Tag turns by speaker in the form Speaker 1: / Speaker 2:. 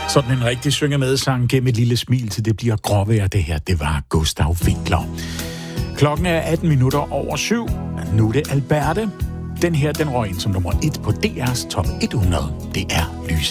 Speaker 1: Sådan en rigtig synge med sang gennem et lille smil til det bliver gråvejr. Det her, det var Gustav Winkler. Klokken er 7:18. Nu er det Alberte. Den her, den røg ind som nummer 1 på DR's top 100. Det er Lyse